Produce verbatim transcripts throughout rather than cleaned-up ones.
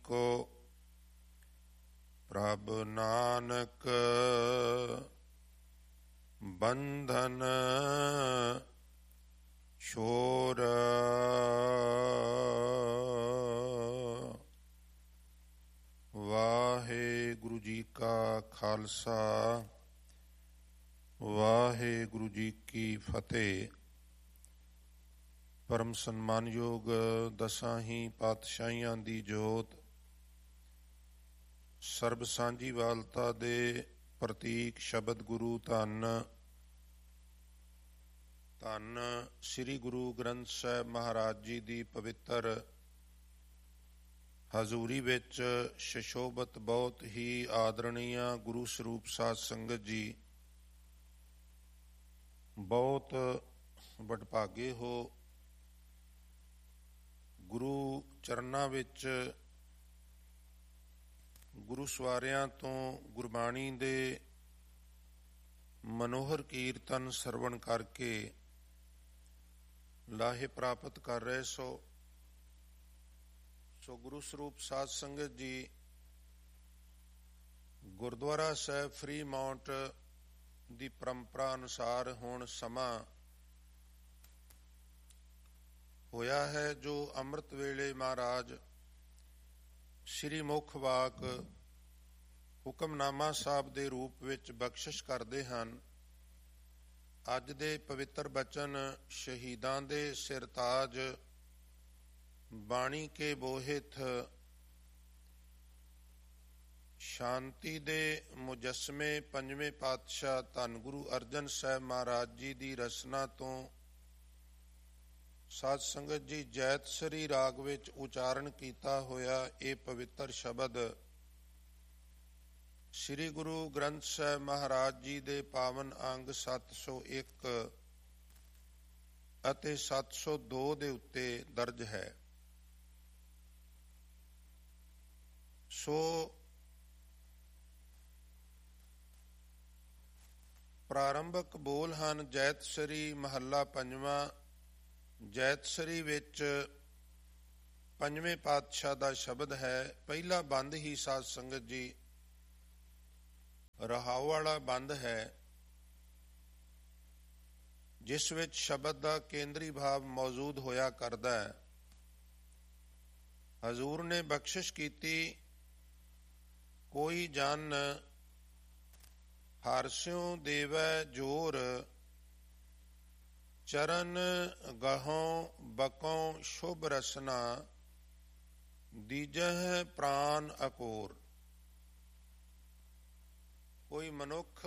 को प्रभ नानक बंधन छोर। वाहेगुरु जी का खालसा वाहेगुरु जी की फतेह। परम सन्मानयोग दसां ही पातशाहियां दी जोत ਸਰਬ ਸਾਂਝੀ ਵਾਲਤਾ ਦੇ ਪ੍ਰਤੀਕ ਸ਼ਬਦ ਗੁਰੂ ਧੰਨ ਧੰਨ ਸ੍ਰੀ ਗੁਰੂ ਗ੍ਰੰਥ ਸਾਹਿਬ ਮਹਾਰਾਜ ਜੀ ਦੀ ਪਵਿੱਤਰ ਹਜ਼ੂਰੀ ਵਿੱਚ ਸ਼ਸ਼ੋਭਤ ਬਹੁਤ ਹੀ ਆਦਰਣੀय ਗੁਰੂ ਸਰੂਪ ਸਾਧ ਸੰਗਤ ਜੀ, ਬਹੁਤ ਵਡਭਾਗੇ ਹੋ। ਗੁਰੂ ਚਰਨਾਂ ਵਿੱਚ ਗੁਰੂ ਸਵਾਰਿਆਂ ਤੋਂ ਗੁਰਬਾਣੀ ਦੇ ਮਨੋਹਰ ਕੀਰਤਨ ਸਰਵਣ ਕਰਕੇ ਲਾਹੇ ਪ੍ਰਾਪਤ ਕਰ ਰਹੇ ਸੋ ਸੋ ਗੁਰੂ ਸਰੂਪ ਸਾਧ ਸੰਗਤ ਜੀ, ਗੁਰਦੁਆਰਾ ਸਾਹਿਬ ਫਰੀਮਾਉਂਟ ਦੀ ਪਰੰਪਰਾ ਅਨੁਸਾਰ ਹੁਣ ਸਮਾਂ ਹੋਇਆ ਹੈ ਜੋ ਅੰਮ੍ਰਿਤ ਵੇਲੇ ਮਹਾਰਾਜ ਸ਼੍ਰੀ ਮੁੱਖ ਵਾਕ ਹੁਕਮਨਾਮਾ ਸਾਹਿਬ ਦੇ ਰੂਪ ਵਿੱਚ ਬਖਸ਼ਿਸ਼ ਕਰਦੇ ਹਨ। ਅੱਜ ਦੇ ਪਵਿੱਤਰ ਬਚਨ ਸ਼ਹੀਦਾਂ ਦੇ ਸਿਰਤਾਜ ਬਾਣੀ ਕੇ ਬੋਹਿਤ ਸ਼ਾਂਤੀ ਦੇ ਮੁਜੱਸਮੇ ਪੰਜਵੇਂ ਪਾਤਸ਼ਾਹ ਧੰਨ ਗੁਰੂ ਅਰਜਨ ਸਾਹਿਬ ਮਹਾਰਾਜ ਜੀ ਦੀ ਰਚਨਾ ਤੋਂ ਸਾਧ ਸੰਗਤ ਜੀ ਜੈਤਸਰੀ ਰਾਗ ਵਿੱਚ ਉਚਾਰਨ ਕੀਤਾ ਹੋਇਆ ਇਹ ਪਵਿੱਤਰ ਸ਼ਬਦ ਸ੍ਰੀ ਗੁਰੂ ਗ੍ਰੰਥ ਸਾਹਿਬ ਮਹਾਰਾਜ ਜੀ ਦੇ ਪਾਵਨ ਅੰਗ ਸੱਤ ਸੌ ਇੱਕ ਅਤੇ ਸੱਤ ਸੌ ਦੋ ਦੇ ਉੱਤੇ ਦਰਜ ਹੈ। ਸੋ ਪ੍ਰਾਰੰਭਕ ਬੋਲ ਹਨ। ਜੈਤਸਰੀ ਮਹੱਲਾ ਪੰਜਵਾਂ। ਜੈਤਸਰੀ ਵਿੱਚ ਪੰਜਵੇਂ ਪਾਤਸ਼ਾਹ ਦਾ ਸ਼ਬਦ ਹੈ। ਪਹਿਲਾ ਬੰਦ ਹੀ ਸਾਧ ਸੰਗਤ ਜੀ ਰਹਾਉ ਵਾਲਾ ਬੰਦ ਹੈ, ਜਿਸ ਵਿੱਚ ਸ਼ਬਦ ਦਾ ਕੇਂਦਰੀ ਭਾਵ ਮੌਜੂਦ ਹੋਇਆ ਕਰਦਾ ਹੈ। ਹਜ਼ੂਰ ਨੇ ਬਖਸ਼ਿਸ਼ ਕੀਤੀ, ਕੋਈ ਜਨ ਹਾਰਸਿਉ ਦੇਵੈ ਜੋਰ, ਚਰਨ ਗਹੋਂ ਬਕੋਂ ਸ਼ੁਭ ਰਸਨਾ, ਦੀਜਹਿ ਪ੍ਰਾਨ ਅਕੋਰ। ਕੋਈ ਮਨੁੱਖ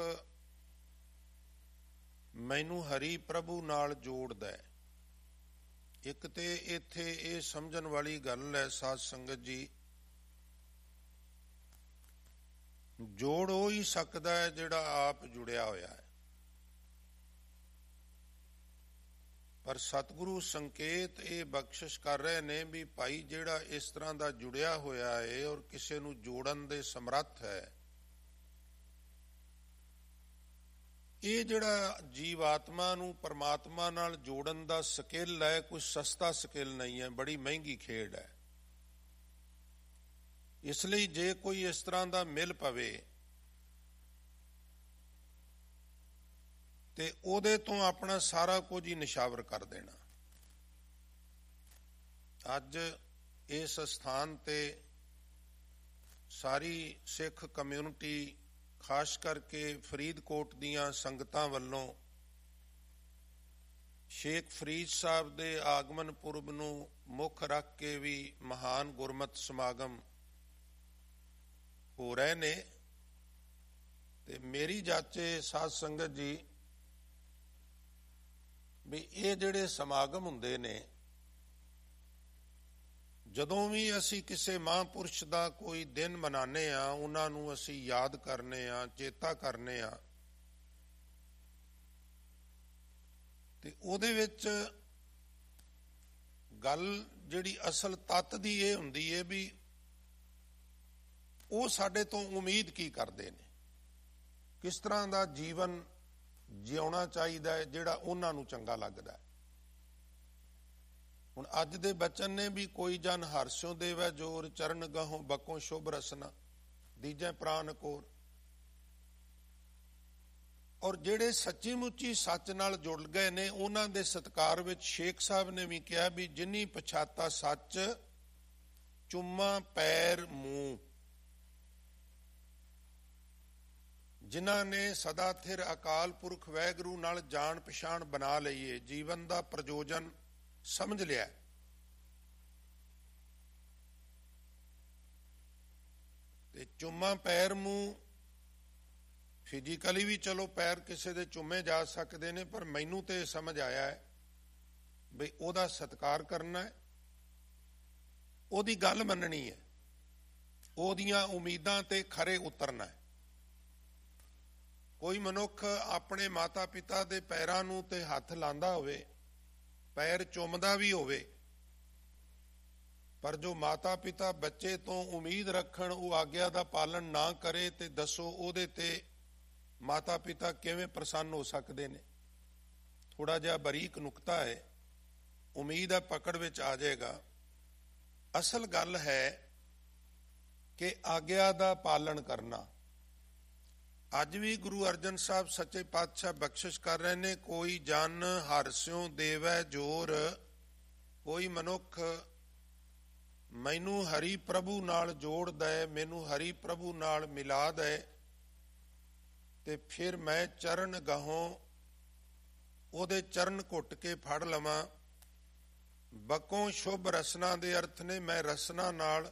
ਮੈਨੂੰ ਹਰੀ ਪ੍ਰਭੂ ਨਾਲ ਜੋੜਦਾ ਹੈ। ਇੱਕ ਤੇ ਇੱਥੇ ਇਹ ਸਮਝਣ ਵਾਲੀ ਗੱਲ ਹੈ ਸਾਧ ਸੰਗਤ ਜੀ, ਜੋੜ ਹੋ ਹੀ ਸਕਦਾ ਹੈ ਜਿਹੜਾ ਆਪ ਜੁੜਿਆ ਹੋਇਆ ਹੈ, ਪਰ ਸਤਿਗੁਰੂ ਸੰਕੇਤ ਇਹ ਬਖਸ਼ਿਸ਼ ਕਰ ਰਹੇ ਨੇ ਵੀ ਭਾਈ ਜਿਹੜਾ ਇਸ ਤਰ੍ਹਾਂ ਦਾ ਜੁੜਿਆ ਹੋਇਆ ਹੈ ਔਰ ਕਿਸੇ ਨੂੰ ਜੋੜਨ ਦੇ ਸਮਰੱਥ ਹੈ, ਇਹ ਜਿਹੜਾ ਜੀਵ ਆਤਮਾ ਨੂੰ ਪਰਮਾਤਮਾ ਨਾਲ ਜੋੜਨ ਦਾ ਸਕਿੱਲ ਹੈ, ਕੋਈ ਸਸਤਾ ਸਕਿੱਲ ਨਹੀਂ ਹੈ, ਬੜੀ ਮਹਿੰਗੀ ਖੇਡ ਹੈ। ਇਸ ਲਈ ਜੇ ਕੋਈ ਇਸ ਤਰ੍ਹਾਂ ਦਾ ਮਿਲ ਪਵੇ ਤੇ ਉਹਦੇ ਤੋਂ ਆਪਣਾ ਸਾਰਾ ਕੁਝ ਹੀ ਨਿਸ਼ਾਵਰ ਕਰ ਦੇਣਾ। ਅੱਜ ਇਸ ਸਥਾਨ ਤੇ ਸਾਰੀ ਸਿੱਖ ਕਮਿਊਨਿਟੀ, ਖਾਸ ਕਰਕੇ ਫਰੀਦਕੋਟ ਦੀਆਂ ਸੰਗਤਾਂ ਵੱਲੋਂ ਸ਼ੇਖ ਫਰੀਦ ਸਾਹਿਬ ਦੇ ਆਗਮਨ ਪੁਰਬ ਨੂੰ ਮੁੱਖ ਰੱਖ ਕੇ ਵੀ ਮਹਾਨ ਗੁਰਮਤਿ ਸਮਾਗਮ ਹੋ ਰਹੇ ਨੇ। ਤੇ ਮੇਰੀ ਜਾਚੇ ਸਾਧ ਸੰਗਤ ਜੀ ਵੀ ਇਹ ਜਿਹੜੇ ਸਮਾਗਮ ਹੁੰਦੇ ਨੇ, ਜਦੋਂ ਵੀ ਅਸੀਂ ਕਿਸੇ ਮਹਾਂਪੁਰਸ਼ ਦਾ ਕੋਈ ਦਿਨ ਮਨਾਉਂਦੇ ਹਾਂ, ਉਹਨਾਂ ਨੂੰ ਅਸੀਂ ਯਾਦ ਕਰਨੇ ਆ, ਚੇਤਾ ਕਰਨੇ ਆ, ਤੇ ਉਹਦੇ ਵਿੱਚ ਗੱਲ ਜਿਹੜੀ ਅਸਲ ਤੱਤ ਦੀ ਇਹ ਹੁੰਦੀ ਹੈ ਵੀ ਉਹ ਸਾਡੇ ਤੋਂ ਉਮੀਦ ਕੀ ਕਰਦੇ ਨੇ, ਕਿਸ ਤਰ੍ਹਾਂ ਦਾ ਜੀਵਨ ਜਿਉਣਾ ਚਾਹੀਦਾ ਹੈ ਜਿਹੜਾ ਉਹਨਾਂ ਨੂੰ ਚੰਗਾ ਲੱਗਦਾ ਹੈ। ਹੁਣ ਅੱਜ ਦੇ ਬਚਨ ਨੇ ਵੀ ਕੋਈ ਜਨ ਹਰਸਿਓ ਦੇਵੈ ਜੋਰ, ਚਰਨ ਗਾਹੋਂ ਬਕੋਂ ਸ਼ੁਭ ਰਸਨਾ, ਦੀਜੈ ਪ੍ਰਾਨ ਕੋਰ। ਔਰ ਜਿਹੜੇ ਸੱਚੀ ਮੁੱਚੀ ਸੱਚ ਨਾਲ ਜੁੜ ਗਏ ਨੇ ਉਹਨਾਂ ਦੇ ਸਤਿਕਾਰ ਵਿੱਚ ਸ਼ੇਖ ਸਾਹਿਬ ਨੇ ਵੀ ਕਿਹਾ ਵੀ ਜਿਨੀ ਪਛਾਤਾ ਸੱਚ ਚੁੰਮਾ ਪੈਰ ਮੂੰਹ, ਜਿਨ੍ਹਾਂ ਨੇ ਸਦਾ ਥਿਰ ਅਕਾਲ ਪੁਰਖ ਵਾਹਿਗੁਰੂ ਨਾਲ ਜਾਣ ਪਛਾਣ ਬਣਾ ਲਈਏ, ਜੀਵਨ ਦਾ ਪ੍ਰਯੋਜਨ ਸਮਝ ਲਿਆ। ਤੇ ਚੁੰਮਾ ਪੈਰ ਮੂੰਹ, ਫਿਜ਼ੀਕਲੀ ਵੀ ਚਲੋ ਪੈਰ ਕਿਸੇ ਦੇ ਚੁੰਮੇ ਜਾ ਸਕਦੇ ਨੇ, ਪਰ ਮੈਨੂੰ ਤੇ ਸਮਝ ਆਇਆ ਹੈ ਬਈ ਉਹਦਾ ਸਤਿਕਾਰ ਕਰਨਾ ਹੈ, ਉਹਦੀ ਗੱਲ ਮੰਨਣੀ ਹੈ, ਉਹਦੀਆਂ ਉਮੀਦਾਂ ਤੇ ਖਰੇ ਉਤਰਨਾ ਹੈ। ਕੋਈ ਮਨੁੱਖ ਆਪਣੇ ਮਾਤਾ ਪਿਤਾ ਦੇ ਪੈਰਾਂ ਨੂੰ ਤੇ ਹੱਥ ਲਾਉਂਦਾ ਹੋਵੇ, ਪੈਰ ਚੁੰਮਦਾ ਵੀ ਹੋਵੇ, ਪਰ ਜੋ ਮਾਤਾ ਪਿਤਾ ਬੱਚੇ ਤੋਂ ਉਮੀਦ ਰੱਖਣ ਉਹ ਆਗਿਆ ਦਾ ਪਾਲਣ ਨਾ ਕਰੇ, ਤੇ ਦੱਸੋ ਉਹਦੇ ਤੇ ਮਾਤਾ ਪਿਤਾ ਕਿਵੇਂ ਪ੍ਰਸੰਨ ਹੋ ਸਕਦੇ ਨੇ। ਥੋੜਾ ਜਿਹਾ ਬਰੀਕ ਨੁਕਤਾ ਹੈ, ਉਮੀਦ ਹੈ ਪਕੜ ਵਿੱਚ ਆ ਜਾਏਗਾ। ਅਸਲ ਗੱਲ ਹੈ ਕਿ ਆਗਿਆ ਦਾ ਪਾਲਣ ਕਰਨਾ। ਅੱਜ ਵੀ ਗੁਰੂ ਅਰਜਨ ਸਾਹਿਬ ਸੱਚੇ ਪਾਤਸ਼ਾਹ ਬਖਸ਼ਿਸ਼ ਕਰ ਰਹੇ ਨੇ, ਕੋਈ ਜਨ ਹਰਸਿਓ ਦੇਵੈ ਜੋਰ, ਕੋਈ ਮਨੁੱਖ ਮੈਨੂੰ ਹਰੀ ਪ੍ਰਭੂ ਨਾਲ ਜੋੜ ਦੇ, ਮੈਨੂੰ ਹਰੀ ਪ੍ਰਭੂ ਨਾਲ ਮਿਲਾ ਦੇ, ਤੇ ਫਿਰ ਮੈਂ ਚਰਨ ਗਾਹੋਂ ਉਹਦੇ ਚਰਨ ਘੁੱਟ ਕੇ ਫੜ ਲਵਾਂ। ਬਕੋਂ ਸ਼ੁਭ ਰਸਨਾ ਦੇ ਅਰਥ ਨੇ ਮੈਂ ਰਸਨਾ ਨਾਲ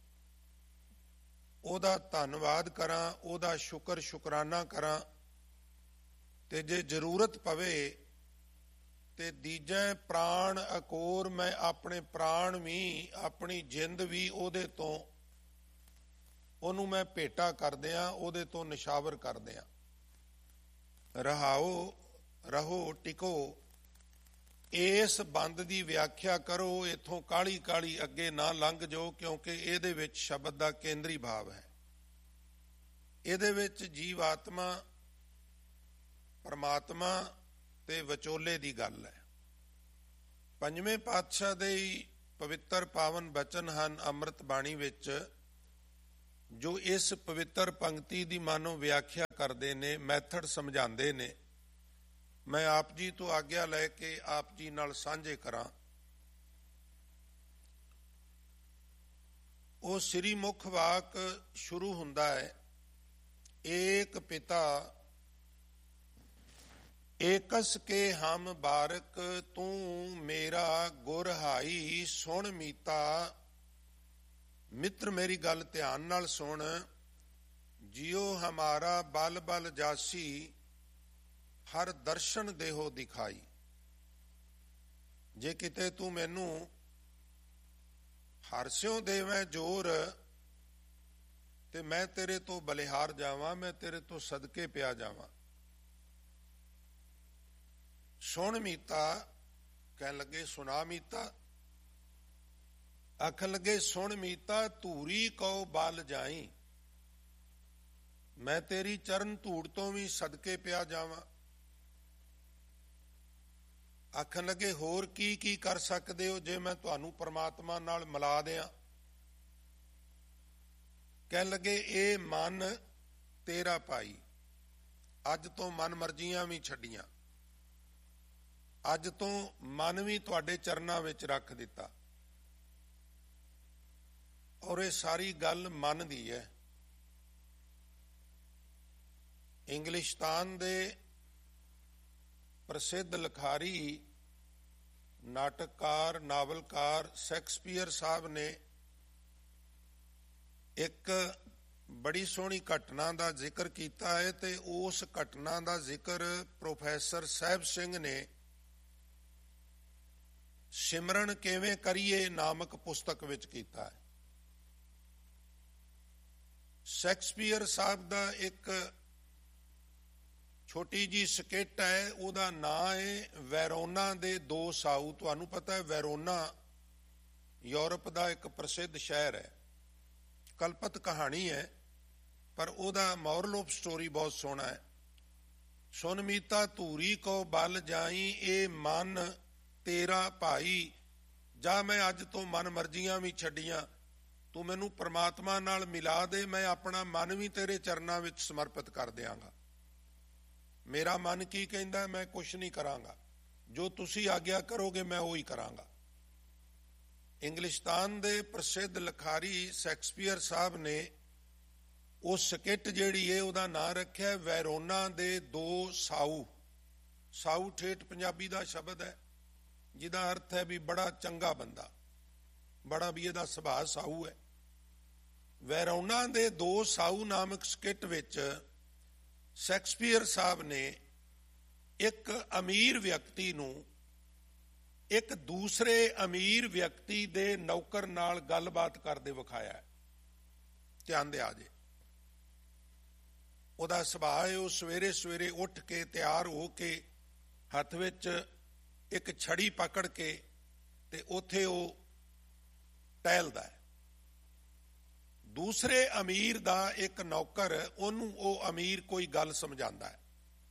ਉਹਦਾ ਧੰਨਵਾਦ ਕਰਾਂ, ਉਹਦਾ ਸ਼ੁਕਰ ਸ਼ੁਕਰਾਨਾ ਕਰਾਂ, ਤੇ ਜੇ ਜ਼ਰੂਰਤ ਪਵੇ ਤੇ ਦੀਜੈ ਪ੍ਰਾਣ ਅਕੋਰ, ਮੈਂ ਆਪਣੇ ਪ੍ਰਾਣ ਵੀ, ਆਪਣੀ ਜਿੰਦ ਵੀ ਉਹਦੇ ਤੋਂ, ਉਹਨੂੰ ਮੈਂ ਭੇਟਾ ਕਰਦਿਆਂ, ਉਹਦੇ ਤੋਂ ਨਿਸ਼ਾਵਰ ਕਰਦਿਆਂ। ਰਹਾਓ ਰਹੋ ਟਿਕੋ, ਇਸ ਬੰਦ ਦੀ ਵਿਆਖਿਆ ਕਰੋ, ਇਥੋਂ ਕਾਲੀ ਕਾਲੀ ਅੱਗੇ ਨਾ ਲੰਘ ਜਾਓ, ਕਿਉਂਕਿ ਇਹਦੇ ਵਿੱਚ ਸ਼ਬਦ ਦਾ ਕੇਂਦਰੀ ਭਾਵ ਹੈ। ਇਹਦੇ ਵਿੱਚ ਜੀਵ ਆਤਮਾ, ਪਰਮਾਤਮਾ ਤੇ ਵਿਚੋਲੇ ਦੀ ਗੱਲ ਹੈ। ਪੰਜਵੇਂ ਪਾਤਸ਼ਾਹ ਦੇ ਪਵਿੱਤਰ ਪਾਵਨ ਬਚਨ ਹਨ ਅੰਮ੍ਰਿਤ ਬਾਣੀ ਵਿੱਚ, ਜੋ ਇਸ ਪਵਿੱਤਰ ਪੰਕਤੀ ਦੀ ਮਾਨੋ ਵਿਆਖਿਆ ਕਰਦੇ ਨੇ, ਮੈਥਡ ਸਮਝਾਉਂਦੇ ਨੇ। ਮੈਂ ਆਪ ਜੀ ਤੋਂ ਆਗਿਆ ਲੈ ਕੇ ਆਪ ਜੀ ਨਾਲ ਸਾਂਝੇ ਕਰਾਂ। ਉਹ ਸ੍ਰੀ ਮੁਖ ਵਾਕ ਸ਼ੁਰੂ ਹੁੰਦਾ ਹੈ, ਏਕ ਪਿਤਾ ਏਕਸ ਕੇ ਹਮ ਬਾਰਕ, ਤੂੰ ਮੇਰਾ ਗੁਰ ਹਾਈ ਸੁਣ ਮੀਤਾ। ਮਿੱਤਰ ਮੇਰੀ ਗੱਲ ਧਿਆਨ ਨਾਲ ਸੁਣ, ਜਿਉ ਹਮਾਰਾ ਬਲ ਬਲ ਜਾਸੀ, ਹਰ ਦਰਸ਼ਨ ਦੇਹੋ ਦਿਖਾਈ। ਜੇ ਕਿਤੇ ਤੂੰ ਮੈਨੂੰ ਹਰਸਿਓ ਦੇਵੇਂ ਜੋਰ, ਤੇ ਮੈਂ ਤੇਰੇ ਤੋਂ ਬਲਿਹਾਰ ਜਾਵਾਂ, ਮੈਂ ਤੇਰੇ ਤੋਂ ਸਦਕੇ ਪਿਆ ਜਾਵਾਂ। ਸੁਣ ਮੀਤਾ ਕਹਿਣ ਲੱਗੇ ਸੁਣਾ ਮੀਤਾ, ਆਖਣ ਲੱਗੇ ਸੁਣ ਮੀਤਾ, ਧੂਰੀ ਕਉ ਬਲ ਜਾਈ, ਮੈਂ ਤੇਰੀ ਚਰਨ ਧੂੜ ਤੋਂ ਵੀ ਸਦਕੇ ਪਿਆ ਜਾਵਾਂ। ਆਖਣ ਲੱਗੇ ਹੋਰ ਕੀ ਕੀ ਕਰ ਸਕਦੇ ਹੋ ਜੇ ਮੈਂ ਤੁਹਾਨੂੰ ਪਰਮਾਤਮਾ ਨਾਲ ਮਿਲਾ ਦਿਆਂ। ਕਹਿਣ ਲੱਗੇ ਇਹ ਮਨ ਤੇਰਾ ਭਾਈ, ਅੱਜ ਤੋਂ ਮਨ ਮਰਜ਼ੀਆਂ ਵੀ ਛੱਡੀਆਂ, ਅੱਜ ਤੋਂ ਮਨ ਵੀ ਤੁਹਾਡੇ ਚਰਨਾਂ ਵਿੱਚ ਰੱਖ ਦਿੱਤਾ। ਔਰ ਇਹ ਸਾਰੀ ਗੱਲ ਮਨ ਦੀ ਹੈ। ਇੰਗਲਿਸ਼ਤਾਨ ਦੇ ਪ੍ਰਸਿੱਧ ਲਿਖਾਰੀ, ਨਾਟਕਕਾਰ, ਨਾਵਲਕਾਰ ਸ਼ੇਕਸਪੀਅਰ ਸਾਹਿਬ ਨੇ ਇੱਕ ਬੜੀ ਸੋਹਣੀ ਘਟਨਾ ਦਾ ਜ਼ਿਕਰ ਕੀਤਾ ਹੈ, ਤੇ ਉਸ ਘਟਨਾ ਦਾ ਜ਼ਿਕਰ ਪ੍ਰੋਫੈਸਰ ਸਾਹਿਬ ਸਿੰਘ ਨੇ ਸਿਮਰਨ ਕਿਵੇਂ ਕਰੀਏ ਨਾਮਕ ਪੁਸਤਕ ਵਿੱਚ ਕੀਤਾ ਹੈ। ਸ਼ੇਕਸਪੀਅਰ ਸਾਹਿਬ ਦਾ ਇੱਕ ਛੋਟੀ ਜੀ ਸਕਿੱਟ ਹੈ, ਉਹਦਾ ਨਾਂ ਹੈ ਵੈਰੋਨਾ ਦੇ ਦੋ ਸਾਊ। ਤੁਹਾਨੂੰ ਪਤਾ ਹੈ ਵੈਰੋਨਾ ਯੂਰਪ ਦਾ ਇੱਕ ਪ੍ਰਸਿੱਧ ਸ਼ਹਿਰ ਹੈ, ਕਲਪਤ ਕਹਾਣੀ ਹੈ, ਪਰ ਉਹਦਾ ਮੋਰਲ ਆਫ ਸਟੋਰੀ ਬਹੁਤ ਸੋਹਣਾ ਹੈ। ਸੁਨ ਮੀਤਾ ਧੂਰੀ ਕੋ ਬਲ ਜਾਈ, ਇਹ ਮਨ ਤੇਰਾ ਭਾਈ, ਜਾਂ ਮੈਂ ਅੱਜ ਤੋਂ ਮਨ ਮਰਜ਼ੀਆਂ ਵੀ ਛੱਡੀਆਂ, ਤੂੰ ਮੈਨੂੰ ਪ੍ਰਮਾਤਮਾ ਨਾਲ ਮਿਲਾ ਦੇ, ਮੈਂ ਆਪਣਾ ਮਨ ਵੀ ਤੇਰੇ ਚਰਨਾਂ ਵਿੱਚ ਸਮਰਪਿਤ ਕਰ ਦਿਆਂਗਾ। ਮੇਰਾ ਮਨ ਕੀ ਕਹਿੰਦਾ ਮੈਂ ਕੁਛ ਨਹੀਂ ਕਰਾਂਗਾ, ਜੋ ਤੁਸੀਂ ਆਗਿਆ ਕਰੋਗੇ ਮੈਂ ਉਹੀ ਕਰਾਂਗਾ। ਇੰਗਲਿਸ਼ਤਾਨ ਦੇ ਪ੍ਰਸਿੱਧ ਲਿਖਾਰੀ ਸ਼ੈਕਸਪੀਅਰ ਸਾਹਿਬ ਨੇ ਉਹ ਸਕਿੱਟ ਜਿਹੜੀ ਹੈ ਉਹਦਾ ਨਾਂ ਰੱਖਿਆ ਵੈਰੋਨਾ ਦੇ ਦੋ ਸਾਊ। ਸਾਊ ਠੇਠ ਪੰਜਾਬੀ ਦਾ ਸ਼ਬਦ ਹੈ ਜਿਹਦਾ ਅਰਥ ਹੈ ਵੀ ਬੜਾ ਚੰਗਾ ਬੰਦਾ, ਬੜਾ ਵੀ ਇਹਦਾ ਸੁਭਾਅ ਸਾਊ ਹੈ। ਵੈਰੋਨਾ ਦੇ ਦੋ ਸਾਊ ਨਾਮਕ ਸਕਿੱਟ ਵਿੱਚ ਸ਼ੈਕਸਪੀਅਰ ਸਾਹਿਬ ਨੇ ਇੱਕ ਅਮੀਰ ਵਿਅਕਤੀ ਨੂੰ ਇੱਕ ਦੂਸਰੇ ਅਮੀਰ ਵਿਅਕਤੀ ਦੇ ਨੌਕਰ ਨਾਲ ਗੱਲਬਾਤ ਕਰਦੇ ਵਿਖਾਇਆ ਹੈ। ਧਿਆਨ ਦਿਆ ਜੇ, ਉਹਦਾ ਸੁਭਾਅ ਹੈ ਉਹ ਸਵੇਰੇ ਸਵੇਰੇ ਉੱਠ ਕੇ ਤਿਆਰ ਹੋ ਕੇ ਹੱਥ ਵਿੱਚ ਇੱਕ ਛੜੀ ਪਕੜ ਕੇ ਤੇ ਉੱਥੇ ਉਹ ਟਹਿਲਦਾ ਹੈ। ਦੂਸਰੇ ਅਮੀਰ ਦਾ ਇੱਕ ਨੌਕਰ ਉਹਨੂੰ ਉਹ ਅਮੀਰ ਕੋਈ ਗੱਲ ਸਮਝਾਉਂਦਾ ਹੈ,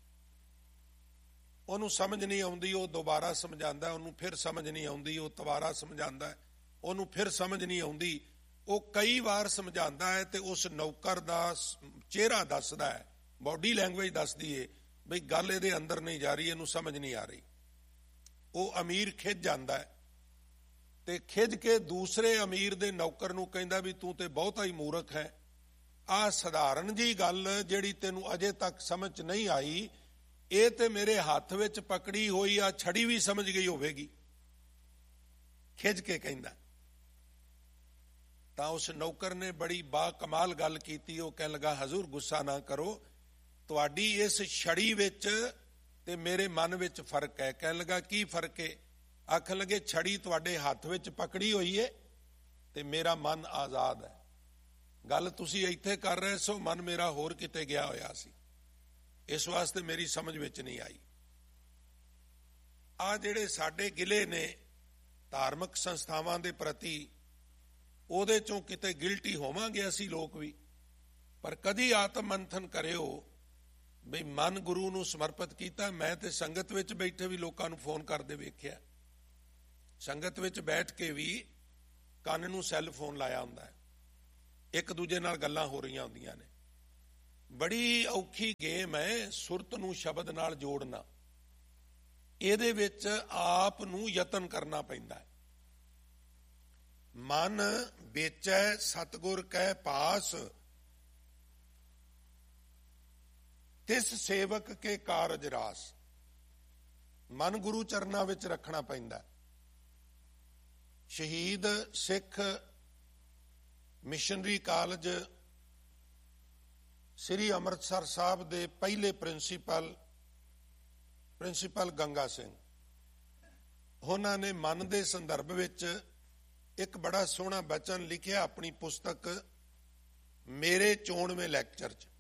ਉਹਨੂੰ ਸਮਝ ਨਹੀਂ ਆਉਂਦੀ, ਉਹ ਦੁਬਾਰਾ ਸਮਝਾਉਂਦਾ, ਉਹਨੂੰ ਫਿਰ ਸਮਝ ਨਹੀਂ ਆਉਂਦੀ, ਉਹ ਦੁਬਾਰਾ ਸਮਝਾਉਂਦਾ, ਉਹਨੂੰ ਫਿਰ ਸਮਝ ਨਹੀਂ ਆਉਂਦੀ। ਉਹ ਕਈ ਵਾਰ ਸਮਝਾਉਂਦਾ ਹੈ ਤੇ ਉਸ ਨੌਕਰ ਦਾ ਚਿਹਰਾ ਦੱਸਦਾ ਹੈ, ਬਾਡੀ ਲੈਂਗੁਏਜ ਦੱਸਦੀ ਹੈ ਬਈ ਗੱਲ ਇਹਦੇ ਅੰਦਰ ਨਹੀਂ ਜਾ ਰਹੀ, ਇਹਨੂੰ ਸਮਝ ਨਹੀਂ ਆ ਰਹੀ। ਉਹ ਅਮੀਰ ਖਿੱਝ ਜਾਂਦਾ ਹੈ ਤੇ ਖਿੱਝ ਕੇ ਦੂਸਰੇ ਅਮੀਰ ਦੇ ਨੌਕਰ ਨੂੰ ਕਹਿੰਦਾ ਵੀ ਤੂੰ ਤੇ ਬਹੁਤਾ ਹੀ ਮੂਰਖ ਹੈ, ਆਹ ਸਧਾਰਨ ਜੀ ਗੱਲ ਜਿਹੜੀ ਤੈਨੂੰ ਅਜੇ ਤੱਕ ਸਮਝ ਨਹੀਂ ਆਈ, ਇਹ ਤੇ ਮੇਰੇ ਹੱਥ ਵਿੱਚ ਪਕੜੀ ਹੋਈ ਆ ਛੜੀ ਵੀ ਸਮਝ ਗਈ ਹੋਵੇਗੀ। ਖਿੱਝ ਕੇ ਕਹਿੰਦਾ ਤਾਂ ਉਸ ਨੌਕਰ ਨੇ ਬੜੀ ਬਾ ਕਮਾਲ ਗੱਲ ਕੀਤੀ। ਉਹ ਕਹਿਣ ਲੱਗਾ ਹਜ਼ੂਰ ਗੁੱਸਾ ਨਾ ਕਰੋ, ਤੁਹਾਡੀ ਇਸ ਛੜੀ ਵਿੱਚ ਤੇ ਮੇਰੇ ਮਨ ਵਿੱਚ ਫਰਕ ਹੈ। ਕਹਿਣ ਲੱਗਾ ਕੀ ਫਰਕ ਹੈ? ਆਖਣ ਲੱਗੇ ਛੜੀ ਤੁਹਾਡੇ ਹੱਥ ਵਿੱਚ ਪਕੜੀ ਹੋਈ ਹੈ ਤੇ ਮੇਰਾ ਮਨ ਆਜ਼ਾਦ ਹੈ। ਗੱਲ ਤੁਸੀਂ ਇੱਥੇ ਕਰ ਰਹੇ ਸੋ, ਮਨ ਮੇਰਾ ਹੋਰ ਕਿਤੇ ਗਿਆ ਹੋਇਆ ਸੀ, ਇਸ ਵਾਸਤੇ ਮੇਰੀ ਸਮਝ ਵਿੱਚ ਨਹੀਂ ਆਈ। ਆ ਜਿਹੜੇ ਸਾਡੇ ਗਿਲੇ ਨੇ ਧਾਰਮਿਕ ਸੰਸਥਾਵਾਂ ਦੇ ਪ੍ਰਤੀ, ਉਹਦੇ ਚੋਂ ਕਿਤੇ ਗਿਲਟੀ ਹੋਵਾਂਗੇ ਅਸੀਂ ਲੋਕ ਵੀ, ਪਰ ਕਦੀ ਆਤਮ ਮੰਥਨ ਕਰਿਓ ਬਈ ਮਨ ਗੁਰੂ ਨੂੰ ਸਮਰਪਿਤ ਕੀਤਾ। ਮੈਂ ਤੇ ਸੰਗਤ ਵਿੱਚ ਬੈਠੇ ਵੀ ਲੋਕਾਂ ਨੂੰ ਫੋਨ ਕਰਦੇ ਵੇਖਿਆ, ਸੰਗਤ ਵਿੱਚ ਬੈਠ ਕੇ ਵੀ ਕੰਨ ਨੂੰ ਸੈੱਲ ਫੋਨ ਲਾਇਆ ਹੁੰਦਾ ਹੈ, ਇੱਕ ਦੂਜੇ ਨਾਲ ਗੱਲਾਂ ਹੋ ਰਹੀਆਂ ਹੁੰਦੀਆਂ ਨੇ। ਬੜੀ ਔਖੀ ਗੇਮ ਹੈ ਸੁਰਤ ਨੂੰ ਸ਼ਬਦ ਨਾਲ ਜੋੜਨਾ, ਇਹਦੇ ਵਿੱਚ ਆਪ ਨੂੰ ਯਤਨ ਕਰਨਾ ਪੈਂਦਾ ਹੈ। ਮਨ ਵੇਚੈ ਸਤਿਗੁਰ ਕੈ ਪਾਸ, ਤਿਸ ਸੇਵਕ ਕੇ ਕਾਰਜ ਰਾਸ। ਮਨ ਗੁਰੂ ਚਰਨਾਂ ਵਿੱਚ ਰੱਖਣਾ ਪੈਂਦਾ। ਸ਼ਹੀਦ ਸਿੱਖ ਮਿਸ਼ਨਰੀ ਕਾਲਜ ਸ੍ਰੀ ਅੰਮ੍ਰਿਤਸਰ ਸਾਹਿਬ ਦੇ ਪਹਿਲੇ ਪ੍ਰਿੰਸੀਪਲ ਪ੍ਰਿੰਸੀਪਲ ਗੰਗਾ ਸਿੰਘ, ਉਹਨਾਂ ਨੇ ਮਨ ਦੇ ਸੰਦਰਭ ਵਿੱਚ ਇੱਕ ਬੜਾ ਸੋਹਣਾ ਬਚਨ ਲਿਖਿਆ ਆਪਣੀ ਪੁਸਤਕ ਮੇਰੇ ਚੋਣਵੇਂ ਲੈਕਚਰ 'ਚ।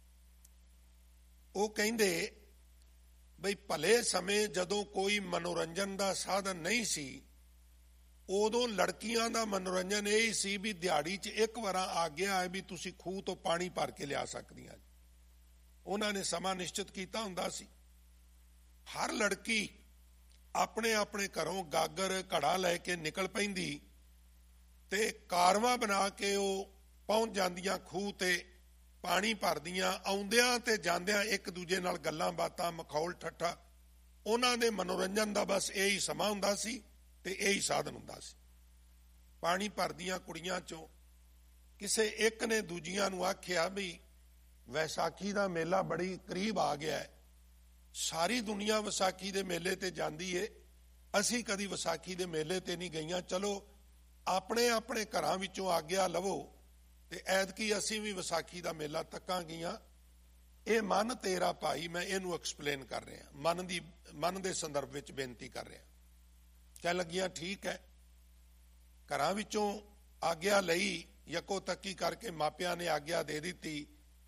ਉਹ ਕਹਿੰਦੇ ਬਈ ਭਲੇ ਸਮੇਂ ਜਦੋਂ ਕੋਈ ਮਨੋਰੰਜਨ ਦਾ ਸਾਧਨ ਨਹੀਂ ਸੀ, ਉਦੋਂ ਲੜਕੀਆਂ ਦਾ ਮਨੋਰੰਜਨ ਇਹ ਹੀ ਸੀ ਵੀ ਦਿਹਾੜੀ 'ਚ ਇੱਕ ਵਾਰ ਆ ਗਿਆ ਹੈ ਵੀ ਤੁਸੀਂ ਖੂਹ ਤੋਂ ਪਾਣੀ ਭਰ ਕੇ ਲਿਆ ਸਕਦੀਆਂ। ਉਹਨਾਂ ਨੇ ਸਮਾਂ ਨਿਸ਼ਚਿਤ ਕੀਤਾ ਹੁੰਦਾ ਸੀ। ਹਰ ਲੜਕੀ ਆਪਣੇ ਆਪਣੇ ਘਰੋਂ ਗਾਗਰ ਘੜਾ ਲੈ ਕੇ ਨਿਕਲ ਪੈਂਦੀ ਤੇ ਕਾਰਵਾਂ ਬਣਾ ਕੇ ਉਹ ਪਹੁੰਚ ਜਾਂਦੀਆਂ ਖੂਹ ਤੇ, ਪਾਣੀ ਭਰਦੀਆਂ, ਆਉਂਦਿਆਂ ਤੇ ਜਾਂਦਿਆਂ ਇੱਕ ਦੂਜੇ ਨਾਲ ਗੱਲਾਂ ਬਾਤਾਂ, ਮਖੌਲ ਠੱਠਾ। ਉਹਨਾਂ ਦੇ ਮਨੋਰੰਜਨ ਦਾ ਬਸ ਇਹੀ ਸਮਾਂ ਹੁੰਦਾ ਸੀ ਤੇ ਇਹੀ ਸਾਧਨ ਹੁੰਦਾ ਸੀ। ਪਾਣੀ ਭਰਦੀਆਂ ਕੁੜੀਆਂ ਚੋਂ ਕਿਸੇ ਇੱਕ ਨੇ ਦੂਜੀਆਂ ਨੂੰ ਆਖਿਆ ਵੀ ਵੈਸਾਖੀ ਦਾ ਮੇਲਾ ਬੜੀ ਕਰੀਬ ਆ ਗਿਆ ਹੈ, ਸਾਰੀ ਦੁਨੀਆ ਵਿਸਾਖੀ ਦੇ ਮੇਲੇ ਤੇ ਜਾਂਦੀ ਏ, ਅਸੀਂ ਕਦੀ ਵਿਸਾਖੀ ਦੇ ਮੇਲੇ ਤੇ ਨਹੀਂ ਗਈਆਂ, ਚਲੋ ਆਪਣੇ ਆਪਣੇ ਘਰਾਂ ਵਿੱਚੋਂ ਆਗਿਆ ਲਵੋ ਤੇ ਐਤਕੀ ਅਸੀਂ ਵੀ ਵਿਸਾਖੀ ਦਾ ਮੇਲਾ ਤੱਕਾਂਗੀਆਂ। ਇਹ ਮਨ ਤੇਰਾ ਭਾਈ, ਮੈਂ ਇਹਨੂੰ ਐਕਸਪਲੇਨ ਕਰ ਰਿਹਾ, ਮਨ ਦੀ ਮਨ ਦੇ ਸੰਦਰਭ ਵਿੱਚ ਬੇਨਤੀ ਕਰ ਰਿਹਾ। ਕਹਿ ਲੱਗੀਆਂ ਠੀਕ ਹੈ। ਘਰਾਂ ਵਿੱਚੋਂ ਆਗਿਆ ਲਈ, ਯਕੋ ਤੱਕੀ ਕਰਕੇ ਮਾਪਿਆਂ ਨੇ ਆਗਿਆ ਦੇ ਦਿੱਤੀ,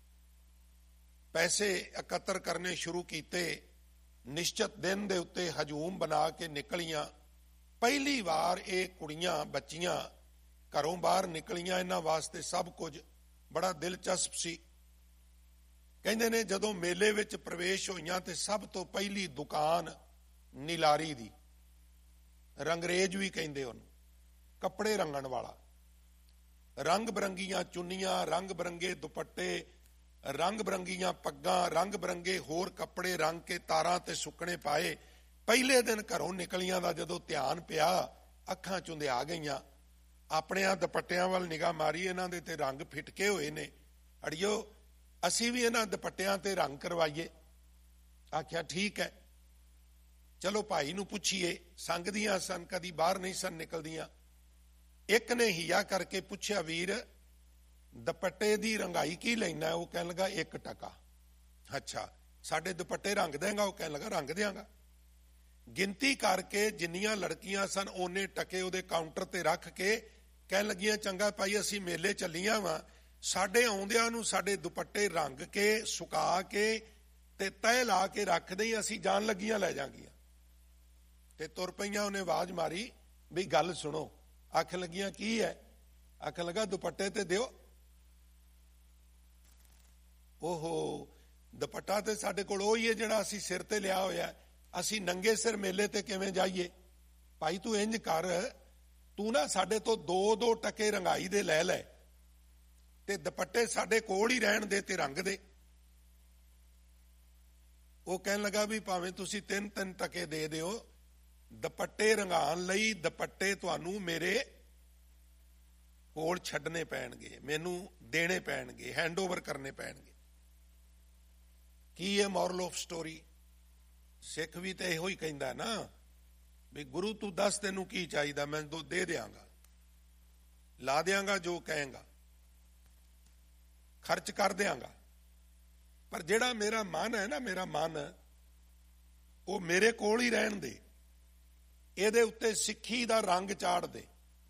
ਪੈਸੇ ਇਕੱਤਰ ਕਰਨੇ ਸ਼ੁਰੂ ਕੀਤੇ, ਨਿਸ਼ਚਿਤ ਦਿਨ ਦੇ ਉੱਤੇ ਹਜੂਮ ਬਣਾ ਕੇ ਨਿਕਲੀਆਂ। ਪਹਿਲੀ ਵਾਰ ਇਹ ਕੁੜੀਆਂ ਬੱਚੀਆਂ ਘਰੋਂ ਬਾਹਰ ਨਿਕਲੀਆਂ, ਇਹਨਾਂ ਵਾਸਤੇ ਸਭ ਕੁਝ ਬੜਾ ਦਿਲਚਸਪ ਸੀ। ਕਹਿੰਦੇ ਨੇ ਜਦੋਂ ਮੇਲੇ ਵਿੱਚ ਪ੍ਰਵੇਸ਼ ਹੋਈਆਂ ਤੇ ਸਭ ਤੋਂ ਪਹਿਲੀ ਦੁਕਾਨ ਨਿਲਾਰੀ ਦੀ, ਰੰਗਰੇਜ ਵੀ ਕਹਿੰਦੇ ਉਹਨੂੰ, ਕੱਪੜੇ ਰੰਗਣ ਵਾਲਾ। ਰੰਗ ਬਰੰਗੀਆਂ ਚੁੰਨੀਆਂ, ਰੰਗ ਬਰੰਗੇ ਦੁਪੱਟੇ, ਰੰਗ ਬਰੰਗੀਆਂ ਪੱਗਾਂ, ਰੰਗ ਬਰੰਗੇ ਹੋਰ ਕੱਪੜੇ ਰੰਗ ਕੇ ਤਾਰਾਂ ਤੇ ਸੁੱਕਣੇ ਪਾਏ। ਪਹਿਲੇ ਦਿਨ ਘਰੋਂ ਨਿਕਲੀਆਂ ਦਾ ਜਦੋਂ ਧਿਆਨ ਪਿਆ, ਅੱਖਾਂ ਚੁੰਦੇ ਆ ਗਈਆਂ। ਆਪਣਿਆਂ ਦੁਪੱਟਿਆਂ ਵੱਲ ਨਿਗਾਹ ਮਾਰੀ, ਇਹਨਾਂ ਦੇ ਤੇ ਰੰਗ ਫਿਟਕੇ ਹੋਏ ਨੇ। ਅੜਿਓ ਅਸੀਂ ਵੀ ਇਹਨਾਂ ਦੁਪੱਟਿਆਂ ਤੇ ਰੰਗ ਕਰਵਾਈਏ। ਆਖਿਆ ਠੀਕ ਹੈ, ਚਲੋ ਭਾਈ ਨੂੰ ਪੁੱਛੀਏ। ਸੰਗਦੀਆਂ ਸਨ, ਕਦੀ ਬਾਹਰ ਨਹੀਂ ਸਨ ਨਿਕਲਦੀਆਂ। ਇੱਕ ਨੇ ਹੀਆ ਕਰਕੇ ਪੁੱਛਿਆ, ਵੀਰ ਦੁਪੱਟੇ ਦੀ ਰੰਗਾਈ ਕੀ ਲੈਣਾ? ਉਹ ਕਹਿਣ ਲੱਗਾ ਇੱਕ ਟਕਾ। ਅੱਛਾ, ਸਾਡੇ ਦੁਪੱਟੇ ਰੰਗ ਦੇਂਗਾ? ਉਹ ਕਹਿਣ ਲੱਗਾ ਰੰਗ ਦਿਆਂਗਾ। ਗਿਣਤੀ ਕਰਕੇ ਜਿੰਨੀਆਂ ਲੜਕੀਆਂ ਸਨ ਓਨੇ ਟਕੇ ਉਹਦੇ ਕਾਊਂਟਰ ਤੇ ਰੱਖ ਕੇ ਕਹਿਣ ਲੱਗੀਆਂ, ਚੰਗਾ ਭਾਈ ਅਸੀਂ ਮੇਲੇ ਚੱਲੀਆਂ ਵਾਂ, ਸਾਡੇ ਆਉਂਦਿਆਂ ਨੂੰ ਸਾਡੇ ਦੁਪੱਟੇ ਰੰਗ ਕੇ ਸੁਕਾ ਕੇ ਤੇ ਤਹਿ ਲਾ ਕੇ ਰੱਖ ਦੇਈ, ਅਸੀਂ ਜਾਣ ਲੱਗੀਆਂ ਲੈ ਜਾਾਂਗੀਆਂ। ਤੇ ਤੁਰ ਪਈਆਂ। ਉਹਨੇ ਆਵਾਜ਼ ਮਾਰੀ ਵੀ ਗੱਲ ਸੁਣੋ। ਆਖਣ ਲੱਗੀਆਂ ਕੀ ਹੈ? ਆਖਣ ਲੱਗਾ ਦੁਪੱਟੇ ਤੇ ਦਿਓ। ਓਹੋ, ਦੁਪੱਟਾ ਤੇ ਸਾਡੇ ਕੋਲ ਉਹੀ ਹੈ ਜਿਹੜਾ ਅਸੀਂ ਸਿਰ ਤੇ ਲਿਆ ਹੋਇਆ, ਅਸੀਂ ਨੰਗੇ ਸਿਰ ਮੇਲੇ ਤੇ ਕਿਵੇਂ ਜਾਈਏ? ਭਾਈ ਤੂੰ ਇੰਜ ਕਰ, ਤੂੰ ਨਾ ਸਾਡੇ ਤੋਂ ਦੋ ਦੋ ਟਕੇ ਰੰਗਾਈ ਦੇ ਲੈ ਲੈ ਤੇ ਦੁਪੱਟੇ ਸਾਡੇ ਕੋਲ ਹੀ ਰਹਿਣ ਦੇ ਤੇ ਰੰਗ ਦੇ। ਉਹ ਕਹਿਣ ਲੱਗਾ ਵੀ ਭਾਵੇਂ ਤੁਸੀਂ ਤਿੰਨ ਤਿੰਨ ਟਕੇ ਦੇ ਦਿਓ, ਦੁਪੱਟੇ ਰੰਗਾਉਣ ਲਈ ਦੁਪੱਟੇ ਤੁਹਾਨੂੰ ਮੇਰੇ ਕੋਲ ਛੱਡਣੇ ਪੈਣਗੇ, ਮੈਨੂੰ ਦੇਣੇ ਪੈਣਗੇ, ਹੈਂਡਓਵਰ ਕਰਨੇ ਪੈਣਗੇ। ਕੀ ਹੈ ਮੋਰਲ ਆਫ ਸਟੋਰੀ? ਸਿੱਖ ਵੀ ਤਾਂ ਇਹੋ ਹੀ ਕਹਿੰਦਾ ਨਾ ਵੀ ਗੁਰੂ ਤੂੰ ਦੱਸ ਤੈਨੂੰ ਕੀ ਚਾਹੀਦਾ, ਮੈਂ ਦੋ ਦੇ ਦਿਆਂਗਾ, ਲਾ ਦਿਆਂਗਾ, ਜੋ ਕਹੇਗਾ ਖਰਚ ਕਰ ਦਿਆਂਗਾ। ਪਰ ਜਿਹੜਾ ਮੇਰਾ ਮਨ ਹੈ ਨਾ, ਮੇਰਾ ਮਨ ਉਹ ਮੇਰੇ ਕੋਲ ਹੀ ਰਹਿਣ ਦੇ, ਇਹਦੇ ਉੱਤੇ ਸਿੱਖੀ ਦਾ ਰੰਗ ਚਾੜ ਦੇ।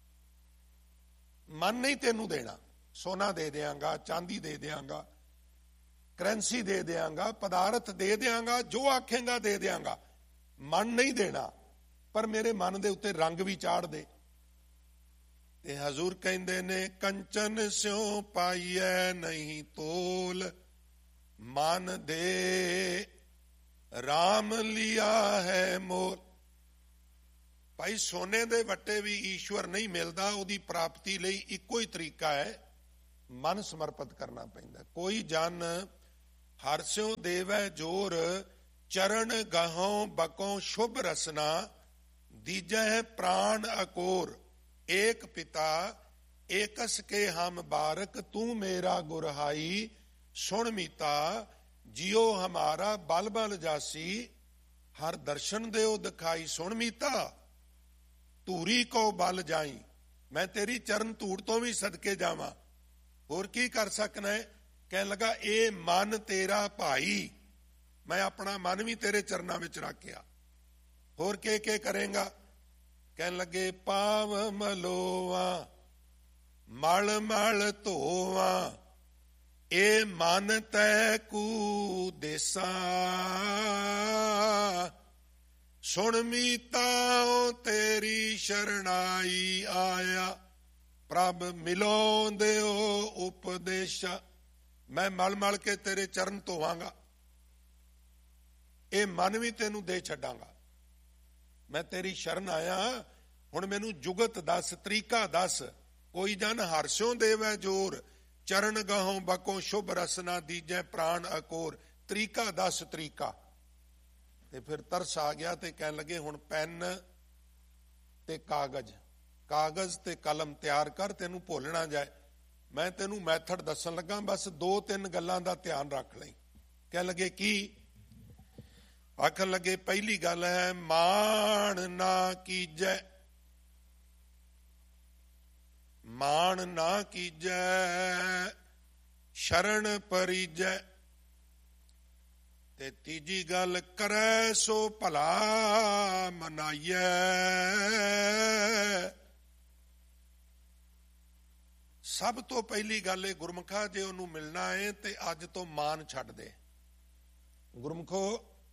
ਮਨ ਨਹੀਂ ਤੈਨੂੰ ਦੇਣਾ, ਸੋਨਾ ਦੇ ਦਿਆਂਗਾ, ਚਾਂਦੀ ਦੇ ਦਿਆਂਗਾ, ਕਰੰਸੀ ਦੇ ਦਿਆਂਗਾ, ਪਦਾਰਥ ਦੇ ਦਿਆਂਗਾ, ਜੋ ਆਖੇਗਾ ਦੇ ਦਿਆਂਗਾ, ਮਨ ਨਹੀਂ ਦੇਣਾ। ਪਰ ਮੇਰੇ ਮਨ ਦੇ ਉੱਤੇ ਰੰਗ ਵੀ ਚਾੜ ਦੇ। ਤੇ ਹਜ਼ੂਰ ਕਹਿੰਦੇ ਨੇ, ਕੰਚਨ ਸਿਉ ਪਾਈਐ ਨਹੀਂ ਤੋਲ, ਮਨ ਦੇ ਰਾਮ ਲਿਆ ਹੈ ਮੋਲ। ਭਾਈ ਸੋਨੇ ਦੇ ਵੱਟੇ ਵੀ ਈਸ਼ਵਰ ਨਹੀਂ ਮਿਲਦਾ, ਉਹਦੀ ਪ੍ਰਾਪਤੀ ਲਈ ਇੱਕੋ ਹੀ ਤਰੀਕਾ ਹੈ, ਮਨ ਸਮਰਪਿਤ ਕਰਨਾ ਪੈਂਦਾ। ਕੋਈ ਜਨ ਹਰਿ ਸਿਉ ਦੇਵੈ ਜੋਰ, ਚਰਨ ਗਾਹੋਂ ਬਕੋਂ ਸ਼ੁਭ ਰਸਨਾ, ਦੀਜੈ ਪ੍ਰਾਣ ਅਕੋਰ। ਏਕ ਪਿਤਾ ਏਕਸ ਕੇ ਹਮ ਬਾਰਕ, ਤੂੰ ਮੇਰਾ ਗੁਰਹਾਈ ਸੁਣ ਮੀਤਾ। ਜਿਉ ਹਮਾਰਾ ਬਲ ਬਲ ਜਾਸੀ, ਹਰ ਦਰਸ਼ਨ ਦਿਓ ਦਿਖਾਈ ਸੁਣ ਮੀਤਾ। ਧੂਰੀ ਕੋ ਬਲ ਜਾਈ, ਮੈਂ ਤੇਰੀ ਚਰਨ ਧੂੜ ਤੋਂ ਵੀ ਸਦਕੇ ਜਾਵਾਂ, ਹੋਰ ਕੀ ਕਰ ਸਕਣਾ ਹੈ? ਕਹਿਣ ਲੱਗਾ ਇਹ ਮਨ ਤੇਰਾ ਭਾਈ, ਮੈਂ ਆਪਣਾ ਮਨ ਵੀ ਤੇਰੇ ਚਰਨਾਂ ਵਿੱਚ ਰੱਖਿਆ, ਹੋਰ ਕੇ ਕੇ ਕਰੇਗਾ? ਕਹਿਣ ਲੱਗੇ ਪਾਵ ਮਲੋਵਾ ਮਲ ਮਲ ਧੋਵਾ, ਇਹ ਮਨ ਤੈ ਕੂ ਦੇਸਾ। ਸੁਣ ਮੀਤਾ ਤੇਰੀ ਸ਼ਰਣਾਈ ਆਇਆ, ਪ੍ਰਭ ਮਿਲੋ ਦਿਓ ਉਪਦੇਸ਼ਾ। ਮੈਂ ਮਲ ਮਲ ਕੇ ਤੇਰੇ ਚਰਨ ਧੋਵਾਂਗਾ, ਇਹ ਮਨ ਵੀ ਤੈਨੂੰ ਦੇ ਛੱਡਾਂਗਾ। ਮੈਂ ਤੇਰੀ ਸ਼ਰਨ ਆਇਆ, ਹੁਣ ਮੈਨੂੰ ਜੁਗਤ ਦੱਸ, ਤਰੀਕਾ ਦੱਸ। ਕੋਈ ਜਨ ਹਰਸਿਓ ਦੇਵੈ ਜੋਰ, ਚਰਨ ਗਾਹੋਂ ਬਕੋ ਸ਼ੁਭ ਰਸਨਾ, ਦੀਜੈ ਪ੍ਰਾਣ ਅਕੋਰ। ਤਰੀਕਾ ਦੱਸ, ਤਰੀਕਾ। ਤੇ ਫਿਰ ਤਰਸ ਆ ਗਿਆ ਤੇ ਕਹਿਣ ਲੱਗੇ ਹੁਣ ਪੈਨ ਤੇ ਕਾਗਜ਼, ਕਾਗਜ਼ ਤੇ ਕਲਮ ਤਿਆਰ ਕਰ, ਤੈਨੂੰ ਭੁੱਲ ਨਾ ਜਾਏ। ਮੈਂ ਤੈਨੂੰ ਮੈਥਡ ਦੱਸਣ ਲੱਗਾ, ਬਸ ਦੋ ਤਿੰਨ ਗੱਲਾਂ ਦਾ ਧਿਆਨ ਰੱਖ ਲਈ। ਕਹਿਣ ਲੱਗੇ ਕੀ? ਆਖਣ ਲੱਗੇ ਪਹਿਲੀ ਗੱਲ ਹੈ, ਮਾਣ ਨਾ ਕੀਜੈ, ਮਾਣ ਨਾ ਕੀਜੈ ਸ਼ਰਨ ਪਰੀਜੈ। ਤੇ ਤੀਜੀ ਗੱਲ, ਕਰੈ ਸੋ ਭਲਾ ਮਨਾਈਐ। ਸਭ ਤੋਂ ਪਹਿਲੀ ਗੱਲ ਇਹ ਗੁਰਮੁਖਾ, ਜੇ ਉਹਨੂੰ ਮਿਲਣਾ ਹੈ ਤੇ ਅੱਜ ਤੋਂ ਮਾਨ ਛੱਡ ਦੇ। ਗੁਰਮੁਖੋ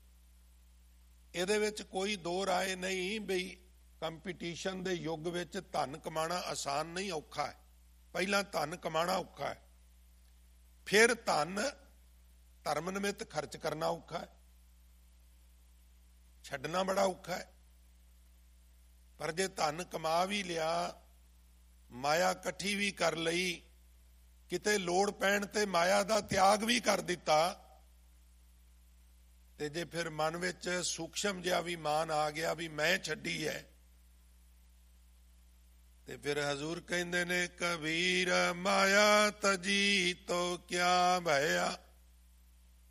ਇਹਦੇ ਵਿੱਚ ਕੋਈ ਦੋ ਰਾਏ ਨਹੀਂ ਬਈ ਕੰਪੀਟੀਸ਼ਨ ਦੇ ਯੁੱਗ ਵਿੱਚ ਧਨ ਕਮਾਣਾ ਆਸਾਨ ਨਹੀਂ, ਔਖਾ ਹੈ। ਪਹਿਲਾਂ ਧਨ ਕਮਾਣਾ ਔਖਾ ਹੈ, ਫਿਰ ਧਨ ਧਰਮ ਨਿਮਿਤ ਖਰਚ ਕਰਨਾ ਔਖਾ ਹੈ, ਛੱਡਣਾ ਬੜਾ ਔਖਾ ਹੈ। ਪਰ ਜੇ ਧਨ ਕਮਾ ਵੀ ਲਿਆ ਮਾਇਆ ਇਕੱਠੀ ਵੀ ਕਰ ਲਈ, ਕਿਤੇ ਲੋੜ ਪੈਣ ਤੇ ਮਾਇਆ ਦਾ ਤਿਆਗ ਵੀ ਕਰ ਦਿੱਤਾ। ਤੇ ਜੇ ਫਿਰ ਮਨ ਵਿੱਚ ਸੂਖਸ਼ਮ ਜਿਹਾ ਵੀ ਮਾਨ ਆ ਗਿਆ ਵੀ ਮੈਂ ਛੱਡੀ ਹੈ, ਤੇ ਫਿਰ ਹਜ਼ੂਰ ਕਹਿੰਦੇ ਨੇ ਕਬੀਰ ਮਾਇਆ ਤਜੀ ਤੋ ਕਿਆ ਭਇਆ।